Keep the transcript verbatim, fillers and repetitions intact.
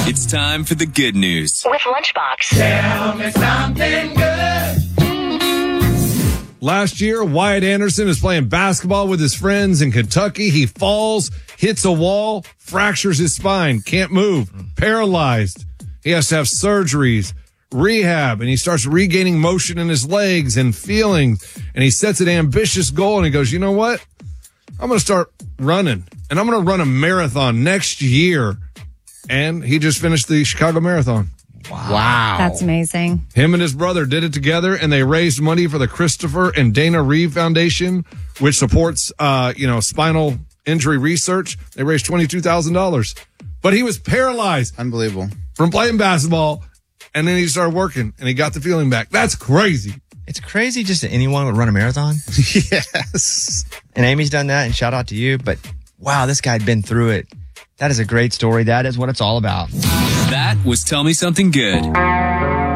It's time for the good news with Lunchbox. Tell me something good. Last year, Wyatt Anderson is playing basketball with his friends in Kentucky. He falls, hits a wall, fractures his spine, can't move, paralyzed. He has to have surgeries, rehab, and he starts regaining motion in his legs and feelings. And he sets an ambitious goal and he goes, you know what? I'm going to start running and I'm going to run a marathon next year. And he just finished the Chicago Marathon. Wow. That's amazing. Him and his brother did it together, and they raised money for the Christopher and Dana Reeve Foundation, which supports, uh, you know, spinal injury research. They raised twenty-two thousand dollars. But he was paralyzed. Unbelievable. From playing basketball, and then he started working, and he got the feeling back. That's crazy. It's crazy just that anyone would run a marathon. Yes. And Amy's done that, and shout out to you. But, wow, this guy had been through it. That is a great story. That is what it's all about. That was Tell Me Something Good.